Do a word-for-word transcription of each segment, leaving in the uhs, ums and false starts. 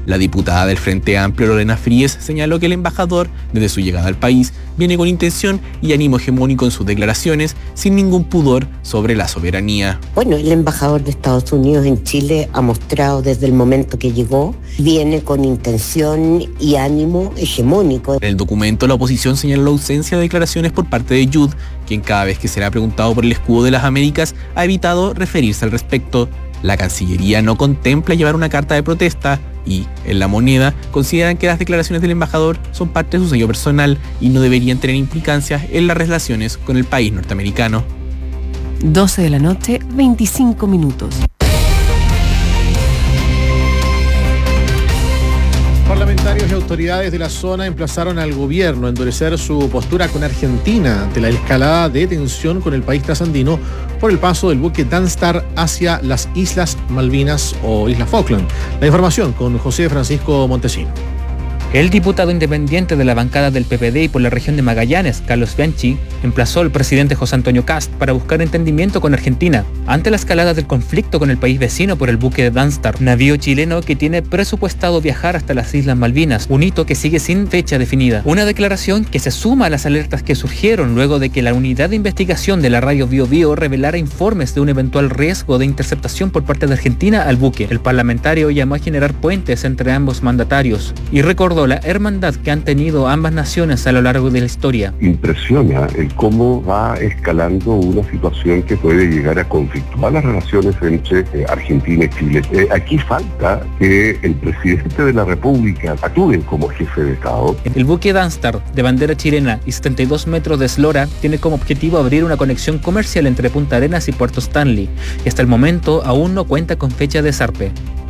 La diputada del Frente Amplio, Lorena Fríes, señaló que el embajador, desde su llegada al país, viene con intención y ánimo hegemónico en sus declaraciones, sin ningún pudor sobre la soberanía. Bueno, el embajador de Estados Unidos en Chile ha mostrado desde el momento que llegó, viene con intención y ánimo hegemónico. En el documento, la oposición señaló la ausencia de declaraciones por parte de Judd, quien cada vez que será preguntado por el escudo de las Américas ha evitado referirse al respecto. La Cancillería no contempla llevar una carta de protesta y, en La Moneda, consideran que las declaraciones del embajador son parte de su sello personal y no deberían tener implicancias en las relaciones con el país norteamericano. doce de la noche, veinticinco minutos. Parlamentarios y autoridades de la zona emplazaron al gobierno a endurecer su postura con Argentina ante la escalada de tensión con el país trasandino por el paso del buque Danstar hacia las Islas Malvinas o Islas Falkland. La información con José Francisco Montesino. El diputado independiente de la bancada del P P D y por la región de Magallanes, Carlos Bianchi, emplazó al presidente José Antonio Kast para buscar entendimiento con Argentina ante la escalada del conflicto con el país vecino por el buque de Danstar, navío chileno que tiene presupuestado viajar hasta las Islas Malvinas, un hito que sigue sin fecha definida. Una declaración que se suma a las alertas que surgieron luego de que la unidad de investigación de la radio Bio Bio revelara informes de un eventual riesgo de interceptación por parte de Argentina al buque. El parlamentario llamó a generar puentes entre ambos mandatarios y recordó la hermandad que han tenido ambas naciones a lo largo de la historia. Impresiona el cómo va escalando una situación que puede llegar a conflictuar las relaciones entre eh, Argentina y Chile. Eh, aquí falta que el presidente de la República actúe como jefe de Estado. El buque Danstar, de bandera chilena y setenta y dos metros de eslora, tiene como objetivo abrir una conexión comercial entre Punta Arenas y Puerto Stanley, y hasta el momento aún no cuenta con fecha de zarpe.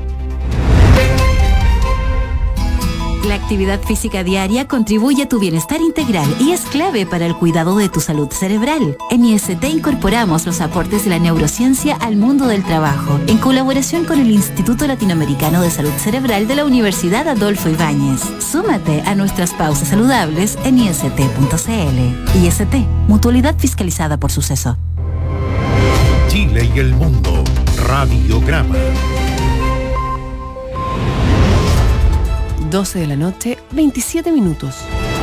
La actividad física diaria contribuye a tu bienestar integral y es clave para el cuidado de tu salud cerebral. En I S T incorporamos los aportes de la neurociencia al mundo del trabajo, en colaboración con el Instituto Latinoamericano de Salud Cerebral de la Universidad Adolfo Ibáñez. Súmate a nuestras pausas saludables en I S T punto C L. I S T, mutualidad fiscalizada por Suceso. Chile y el mundo, Radiograma. doce de la noche, veintisiete minutos.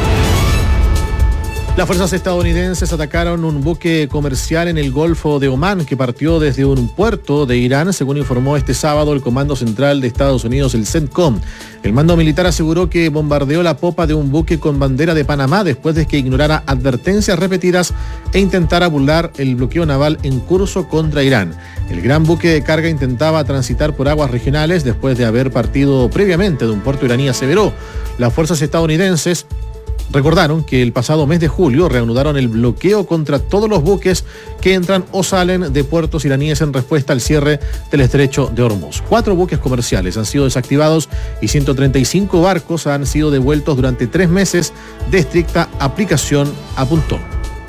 Las fuerzas estadounidenses atacaron un buque comercial en el Golfo de Omán que partió desde un puerto de Irán, según informó este sábado el Comando Central de Estados Unidos, el CENTCOM. El mando militar aseguró que bombardeó la popa de un buque con bandera de Panamá después de que ignorara advertencias repetidas e intentara burlar el bloqueo naval en curso contra Irán. El gran buque de carga intentaba transitar por aguas regionales después de haber partido previamente de un puerto iraní, aseveró. Las fuerzas estadounidenses recordaron que el pasado mes de julio reanudaron el bloqueo contra todos los buques que entran o salen de puertos iraníes en respuesta al cierre del estrecho de Hormuz. Cuatro buques comerciales han sido desactivados y ciento treinta y cinco barcos han sido devueltos durante tres meses de estricta aplicación, apuntó.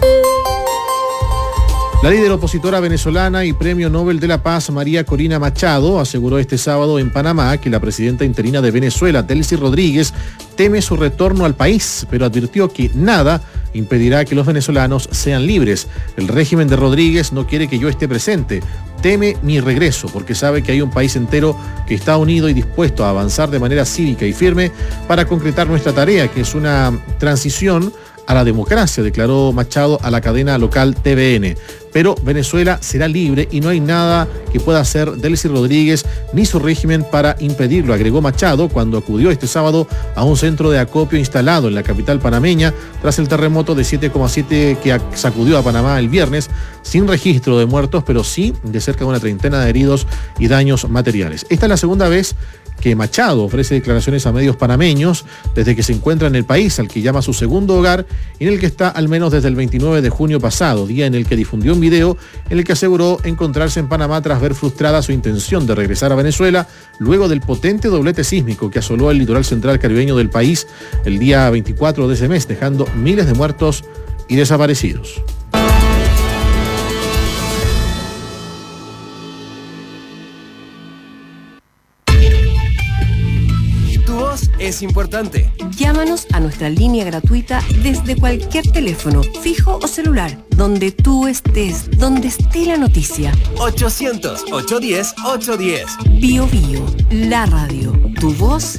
La líder opositora venezolana y Premio Nobel de la Paz, María Corina Machado, aseguró este sábado en Panamá que la presidenta interina de Venezuela, Delcy Rodríguez, teme su retorno al país, pero advirtió que nada impedirá que los venezolanos sean libres. El régimen de Rodríguez no quiere que yo esté presente. Teme mi regreso porque sabe que hay un país entero que está unido y dispuesto a avanzar de manera cívica y firme para concretar nuestra tarea, que es una transición a la democracia, declaró Machado a la cadena local T V N. Pero Venezuela será libre y no hay nada que pueda hacer Delcy Rodríguez ni su régimen para impedirlo, agregó Machado cuando acudió este sábado a un centro de acopio instalado en la capital panameña tras el terremoto de siete coma siete que sacudió a Panamá el viernes, sin registro de muertos, pero sí de cerca de una treintena de heridos y daños materiales. Esta es la segunda vez que Machado ofrece declaraciones a medios panameños desde que se encuentra en el país, al que llama su segundo hogar, y en el que está al menos desde el veintinueve de junio pasado, día en el que difundió un video en el que aseguró encontrarse en Panamá tras ver frustrada su intención de regresar a Venezuela luego del potente doblete sísmico que asoló el litoral central caribeño del país el día veinticuatro de ese mes, dejando miles de muertos y desaparecidos. Es importante. Llámanos a nuestra línea gratuita desde cualquier teléfono, fijo o celular, donde tú estés, donde esté la noticia. ochocientos, ochocientos diez, ochocientos diez. Bio Bio, la radio, tu voz